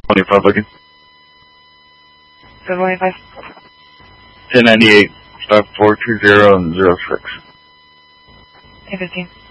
25 looking. 725. 1098, 5420 and 06. 1015.